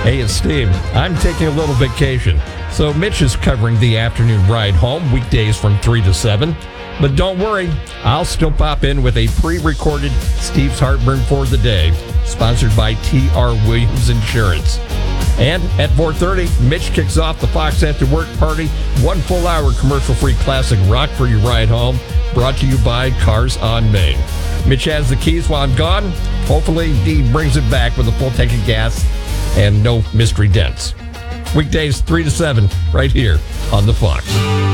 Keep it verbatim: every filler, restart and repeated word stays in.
Hey, it's Steve. I'm taking a little vacation, so Mitch is covering the afternoon ride home, weekdays from three to seven. But don't worry, I'll still pop in with a pre-recorded Steve's Heartburn for the day, sponsored by T R Williams Insurance. And at four thirty, Mitch kicks off the Fox After Work Party, one full hour commercial-free classic rock for your ride home, brought to you by Cars on Main. Mitch has the keys while I'm gone. Hopefully, he brings it back with a full tank of gas and no mystery dents. Weekdays three to seven, right here on the Fox.